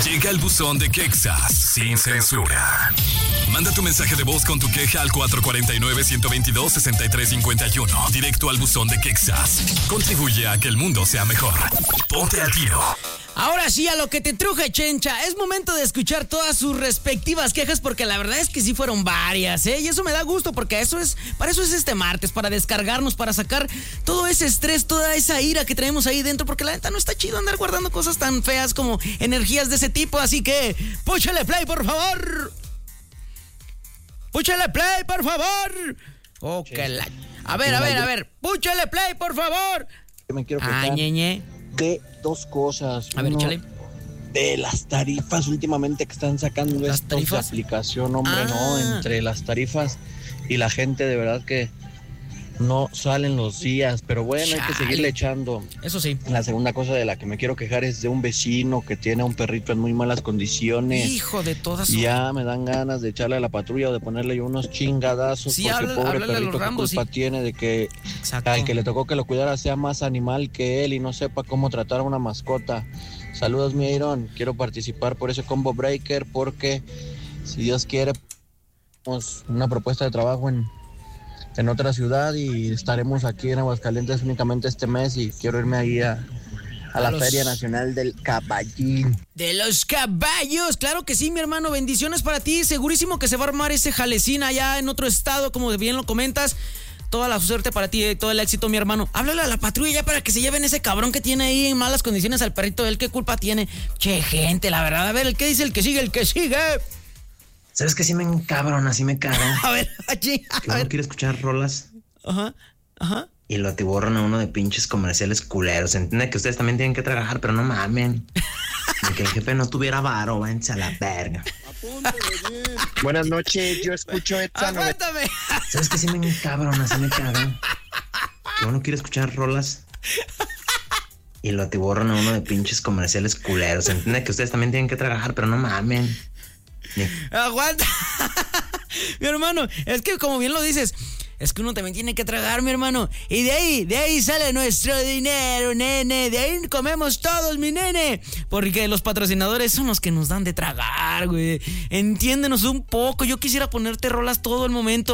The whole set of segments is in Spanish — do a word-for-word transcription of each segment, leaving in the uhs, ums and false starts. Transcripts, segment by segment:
Llega el buzón de Quexas sin censura. Manda tu mensaje de voz con tu queja al cuatro cuatro nueve, uno dos dos, seis tres cinco uno. Directo al buzón de Quexas. Contribuye a que el mundo sea mejor. Ponte al tiro. Ahora sí, a lo que te truje, Chencha. Es momento de escuchar todas sus respectivas quejas, porque la verdad es que sí fueron varias, ¿eh? Y eso me da gusto, porque eso es, para eso es este martes, para descargarnos, para sacar todo ese estrés, toda esa ira que traemos ahí dentro, porque la neta no está chido andar guardando cosas tan feas como energías de ese tipo. Así que, púchale play, por favor. Púchale play, por favor. Oh, que la... A ver, a ver, a ver. Púchale play, por favor. Yo me quiero quejar ah, ñeñe. de dos cosas. A ver, Uno, échale. de las tarifas últimamente que están sacando ¿Las estos tarifas? de aplicación, hombre, Ah. no, entre las tarifas y la gente, de verdad que no salen los días, pero bueno, hay que Chale. seguirle echando. Eso sí. La segunda cosa de la que me quiero quejar es de un vecino que tiene a un perrito en muy malas condiciones. Hijo de todas. Y ya me dan ganas de echarle a la patrulla o de ponerle yo unos chingadazos, Sí, porque habla- pobre háblale a perrito, los ¿qué Rambos, culpa sí. tiene de que Exacto. al que le tocó que lo cuidara sea más animal que él y no sepa cómo tratar a una mascota? Saludos, mi Iron. Quiero participar por ese combo breaker porque, si Dios quiere, tenemos una propuesta de trabajo en, en otra ciudad y estaremos aquí en Aguascalientes únicamente este mes y quiero irme ahí a, a A la los- Feria Nacional del Caballín. De los caballos, claro que sí, mi hermano, bendiciones para ti, segurísimo que se va a armar ese jalecín allá en otro estado, como bien lo comentas. Toda la suerte para ti, eh, todo el éxito, mi hermano. Háblale a la patrulla ya para que se lleven ese cabrón que tiene ahí en malas condiciones al perrito. ¿Él qué culpa tiene? Che, gente, la verdad. A ver, ¿el qué dice el que sigue? El que sigue. ¿Sabes que sí me encabrona, sí me caga? A ver, allí, Que a uno ver. quiere escuchar rolas Ajá, ajá. y lo atiborran a uno de pinches comerciales culeros. Entiende que ustedes también tienen que trabajar, pero no mamen. De que el jefe no tuviera varo, váyanse a la verga. Buenas noches, yo escucho esta Aguántame. ¿Sabes que sí me encabrona, sí me caga? Que uno quiere escuchar rolas y lo atiborran a uno de pinches comerciales culeros. Entiende que ustedes también tienen que trabajar, pero no mamen. Ni- Aguanta. Mi hermano, es que como bien lo dices, es que uno también tiene que tragar, mi hermano. Y de ahí, de ahí sale nuestro dinero, nene. De ahí comemos todos, mi nene. Porque los patrocinadores son los que nos dan de tragar, güey. Entiéndenos un poco. Yo quisiera ponerte rolas todo el momento.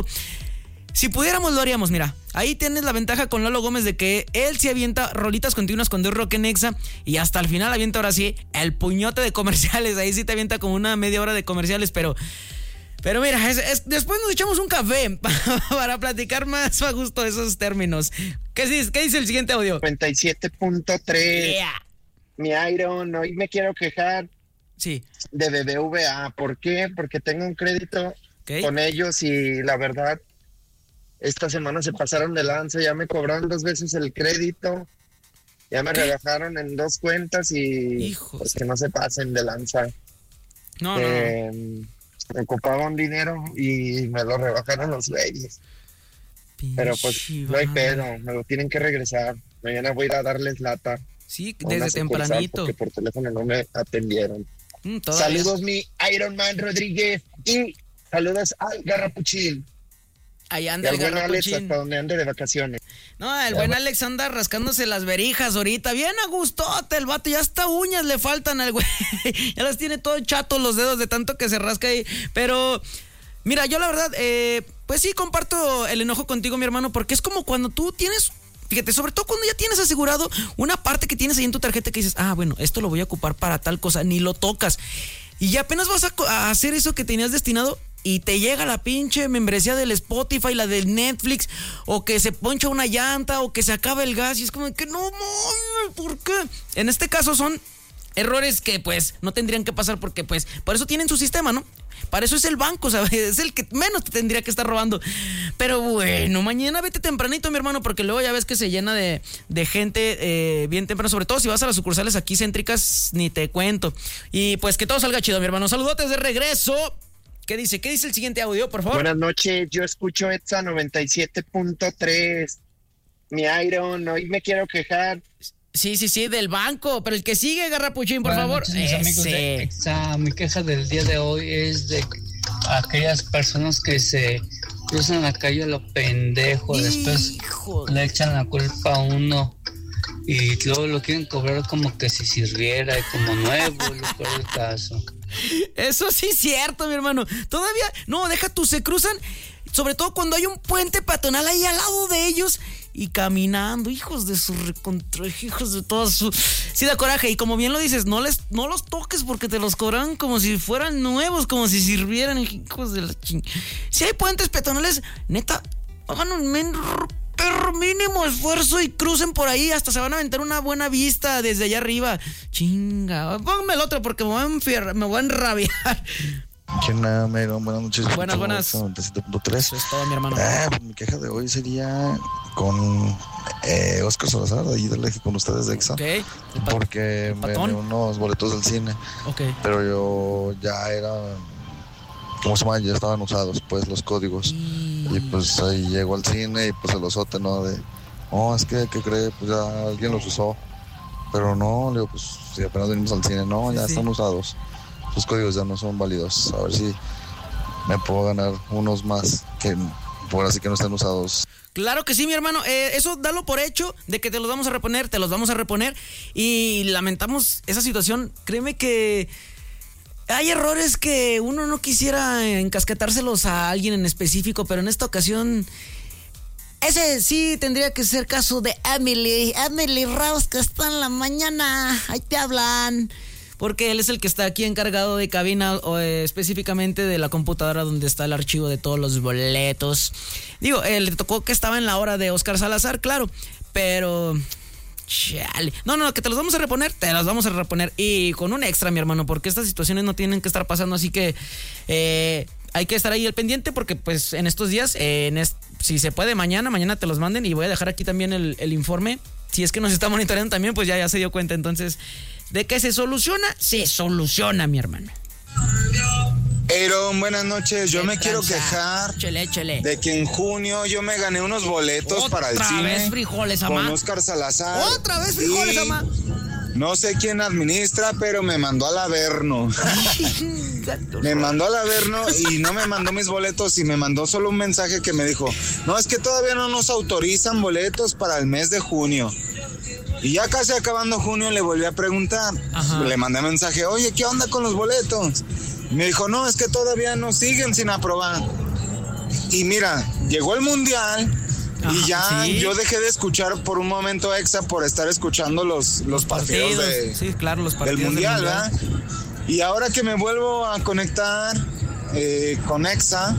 Si pudiéramos, lo haríamos, mira. Ahí tienes la ventaja con Lalo Gómez de que él se avienta rolitas continuas con The Rock en Exa y hasta el final avienta ahora sí el puñote de comerciales. Ahí sí te avienta como una media hora de comerciales, pero... Pero mira, es, es, después nos echamos un café para, para platicar más a gusto de esos términos. ¿Qué, dice- qué dice el siguiente audio? noventa y siete punto tres. Yeah. Mi Iron, hoy me quiero quejar Sí, de B B V A. ¿Por qué? Porque tengo un crédito ok. con ellos y la verdad, esta semana se pasaron de lanza, ya me cobraron dos veces el crédito, ya me rebajaron en dos cuentas y Hijos. pues que no se pasen de lanza. No, no, no. Eh, me ocupaban dinero y me lo rebajaron los güeyes. Pero pues Pinche no hay banda. pedo, me lo tienen que regresar. Mañana voy a ir a darles lata. Sí, a una desde sucursal tempranito. Porque por teléfono no me atendieron. Mm, todavía. Saludos mi Iron Man Rodríguez y saludos al Garrapuchín. Ahí Y anda al el buen Alex garrapuchín. hasta donde ande de vacaciones. No, el buen Alex anda rascándose las verijas ahorita. Bien a gustote el vato. Ya hasta uñas le faltan al güey. Ya las tiene todo chato los dedos de tanto que se rasca ahí. Pero, mira, yo la verdad, eh, pues sí comparto el enojo contigo, mi hermano, porque es como cuando tú tienes... Fíjate, sobre todo cuando ya tienes asegurado una parte que tienes ahí en tu tarjeta que dices, ah, bueno, esto lo voy a ocupar para tal cosa, ni lo tocas. Y ya apenas vas a, co- a hacer eso que tenías destinado y te llega la pinche membresía del Spotify, la del Netflix, o que se poncha una llanta, o que se acaba el gas, y es como que no mames, ¿por qué? En este caso son errores que pues no tendrían que pasar porque pues por eso tienen su sistema, ¿no? Para eso es el banco, ¿sabes? Es el que menos te tendría que estar robando. Pero bueno, mañana vete tempranito, mi hermano, porque luego ya ves que se llena de, de gente eh, bien temprano. Sobre todo si vas a las sucursales aquí céntricas, ni te cuento. Y pues que todo salga chido, mi hermano. Saludotes de regreso. ¿Qué dice? ¿Qué dice el siguiente audio, por favor? Buenas noches, yo escucho Etza noventa y siete punto tres. Mi Iron, hoy me quiero quejar. Sí, sí, sí, del banco. Pero el que sigue, Garrapuchín, por Buenas favor. noches, mis amigos de Ese. Exa. Mi queja del día de hoy es de aquellas personas que se cruzan la calle a lo pendejo, después Hijo. le echan la culpa a uno y luego lo quieren cobrar como que si sirviera, como nuevo, lo peor del caso. Eso sí es cierto, mi hermano. Todavía, no, deja tú, se cruzan, sobre todo cuando hay un puente peatonal ahí al lado de ellos y caminando, hijos de su recontra, hijos de todas su... Sí da coraje, y como bien lo dices, no les, no los toques porque te los cobran como si fueran nuevos, como si sirvieran, hijos de la ching... Si hay puentes peatonales, neta, hagan un men... perro mínimo esfuerzo y crucen por ahí, hasta se van a aventar una buena vista desde allá arriba. Chinga, póngame el otro porque me voy a, enfiar, me voy a enrabiar. ¿Qué onda, Mayron? Buenas noches. Buenas, buenas. noventa y siete punto tres. Eso es todo, mi hermano. Ah, pues mi queja de hoy sería con eh, Oscar Salazar, de ahí del eje con ustedes de Exa. Ok. Pa- porque me gané unos boletos del cine. Ok. Pero yo ya era... ¿Cómo se llama? Ya estaban usados, pues, los códigos. Y, y pues ahí llego al cine y pues el osote, ¿no? De, oh, es que, ¿qué cree? Pues ya alguien los usó. Pero no, le digo, pues, si apenas venimos al cine, no, ya sí. Están usados. Los códigos ya no son válidos. A ver si me puedo ganar unos más que por así que no estén usados. Claro que sí, mi hermano. Eh, eso dalo por hecho de que te los vamos a reponer, te los vamos a reponer. Y lamentamos esa situación. Créeme que hay errores que uno no quisiera encasquetárselos a alguien en específico, pero en esta ocasión ese sí tendría que ser caso de Emily. Emily Raus, que está en la mañana. Ahí te hablan. Porque él es el que está aquí encargado de cabina, o eh, específicamente de la computadora donde está el archivo de todos los boletos. Digo, eh, le tocó que estaba en la hora de Oscar Salazar, claro, pero... Chale. No, no, que te los vamos a reponer, te los vamos a reponer. Y con un extra, mi hermano, porque estas situaciones no tienen que estar pasando, así que eh, hay que estar ahí al pendiente, porque pues en estos días, eh, en est- si se puede mañana, mañana te los manden, y voy a dejar aquí también el, el informe. Si es que nos está monitoreando también, pues ya, ya se dio cuenta. Entonces, de que se soluciona, se soluciona, mi hermano. Aaron, buenas noches. Yo me quiero quejar chele, chele. de que en junio yo me gané unos boletos Otra para el cine. Otra vez frijoles, con amá. Oscar Salazar. Otra vez frijoles, amá. No sé quién administra, pero me mandó al Averno. Me mandó al Averno y no me mandó mis boletos y me mandó solo un mensaje que me dijo, no, es que todavía no nos autorizan boletos para el mes de junio. Y ya casi acabando junio le volví a preguntar. Ajá. Le mandé mensaje, oye, ¿qué onda con los boletos? Y me dijo, no, es que todavía no siguen sin aprobar. Y mira, llegó el mundial. Ajá, y ya ¿sí? Yo dejé de escuchar por un momento Exa por estar escuchando los, los, los partidos, partidos de, sí, claro, los partidos del mundial, del mundial. ¿verdad? Y ahora que me vuelvo a conectar eh, con Exa,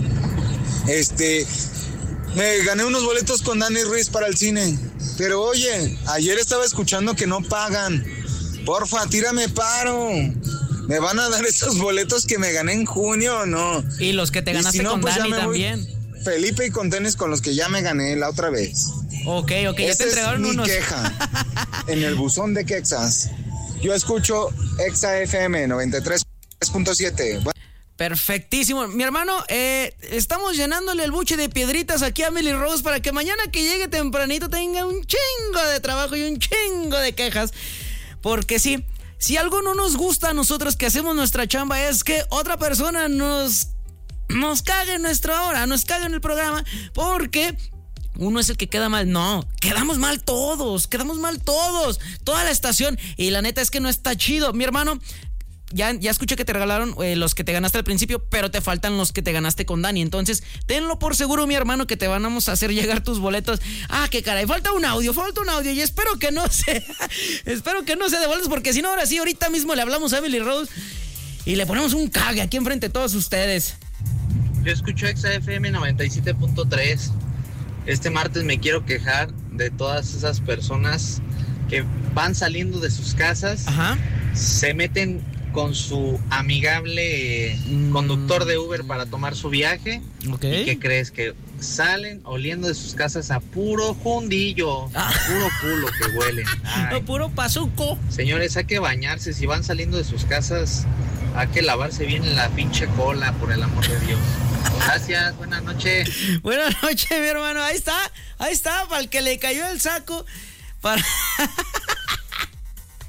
este, me gané unos boletos con Dani Ruiz para el cine. Pero oye, ayer estaba escuchando que no pagan. Porfa, tírame paro. ¿Me van a dar esos boletos que me gané en junio o no? Y los que te ganaste si no, con pues Dani también. Felipe y con tenis con los que ya me gané la otra vez. Ok, ok, ya Esa te entregaron es mi unos. queja en el buzón de Quexas. Yo escucho Exa F M noventa y tres punto siete. Bueno. Perfectísimo. Mi hermano, eh, estamos llenándole el buche de piedritas aquí a Emily Rose para que mañana que llegue tempranito tenga un chingo de trabajo y un chingo de quejas. Porque sí, si algo no nos gusta a nosotros que hacemos nuestra chamba es que otra persona nos, nos cague en nuestra hora, nos cague en el programa, porque uno es el que queda mal. No, quedamos mal todos, quedamos mal todos, toda la estación. Y la neta es que no está chido. Mi hermano, Ya, ya escuché que te regalaron eh, los que te ganaste al principio, pero te faltan los que te ganaste con Dani. Entonces, tenlo por seguro, mi hermano, que te vamos a hacer llegar tus boletos. Ah, qué caray, falta un audio, falta un audio. Y espero que no sea, espero que no sea de boletos, porque si no, ahora sí, ahorita mismo le hablamos a Emily Rose y le ponemos un cague aquí enfrente de todos ustedes. Yo escucho Exa F M noventa y siete punto tres. Este martes me quiero quejar de todas esas personas que van saliendo de sus casas. Ajá. Se meten con su amigable mm. conductor de Uber para tomar su viaje. Okay. ¿Y qué crees? Que salen oliendo de sus casas a puro jundillo, ah. a puro culo que huelen. A puro pazuco. Señores, hay que bañarse. Si van saliendo de sus casas, hay que lavarse bien en la pinche cola, por el amor de Dios. Gracias, buenas noches. Buenas noches, mi hermano. Ahí está, ahí está, para el que le cayó el saco. Para...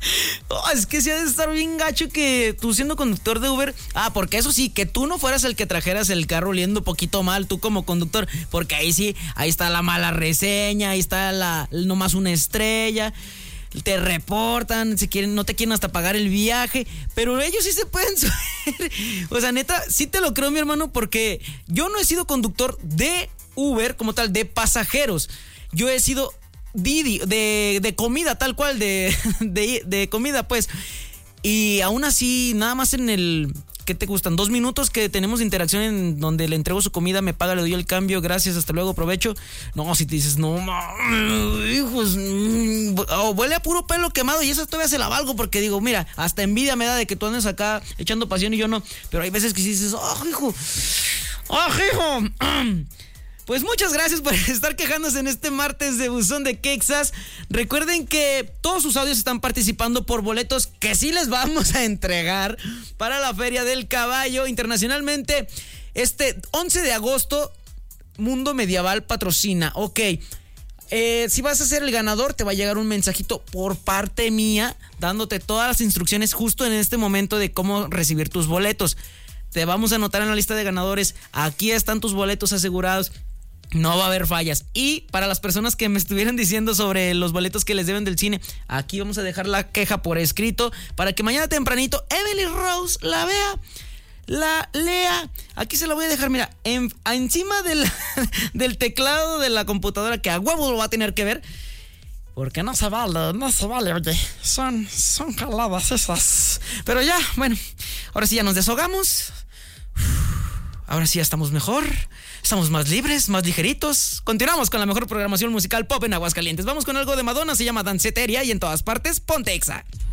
Oh, es que sí ha de estar bien gacho que tú siendo conductor de Uber. Ah, porque eso sí, que tú no fueras el que trajeras el carro oliendo poquito mal, tú como conductor. Porque ahí sí, ahí está la mala reseña, ahí está la nomás una estrella. Te reportan, se quieren, no te quieren hasta pagar el viaje, pero ellos sí se pueden subir. O sea, neta, sí te lo creo, mi hermano, porque yo no he sido conductor de Uber como tal, de pasajeros. Yo he sido Didi, de, de comida, tal cual, de, de, de comida, pues. Y aún así, nada más en el... ¿Qué te gustan? Dos minutos que tenemos de interacción en donde le entrego su comida, me paga, le doy el cambio, gracias, hasta luego, provecho. No, si te dices, no, hijos, oh, huele a puro pelo quemado y eso todavía se la valgo porque digo, mira, hasta envidia me da de que tú andes acá echando pasión y yo no. Pero hay veces que sí dices, oh, hijo, oh, hijo. Pues muchas gracias por estar quejándose en este martes de Buzón de Quexas. Recuerden que todos sus audios están participando por boletos que sí les vamos a entregar para la Feria del Caballo internacionalmente. Este once de agosto, Mundo Medieval patrocina. Ok, eh, si vas a ser el ganador, te va a llegar un mensajito por parte mía dándote todas las instrucciones justo en este momento de cómo recibir tus boletos. Te vamos a anotar en la lista de ganadores. Aquí están tus boletos asegurados. No va a haber fallas. Y para las personas que me estuvieran diciendo sobre los boletos que les deben del cine, aquí vamos a dejar la queja por escrito para que mañana tempranito Emily Rose la vea, la lea. Aquí se la voy a dejar, mira, en, encima del, del teclado de la computadora, que a huevo lo va a tener que ver. Porque no se vale, no se vale, oye. Son, son jaladas esas. Pero ya, bueno, ahora sí ya nos deshogamos. Ahora sí ya estamos mejor. Estamos más libres, más ligeritos. Continuamos con la mejor programación musical pop en Aguascalientes. Vamos con algo de Madonna, se llama Danceteria y en todas partes, ponte Exa.